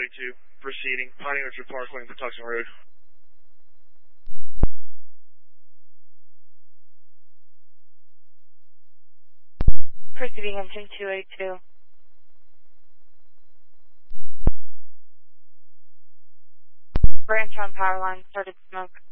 32, proceeding, Piney Orchard Parkway and Patuxent Road. Proceeding engine 282. Branch on power line, started smoke.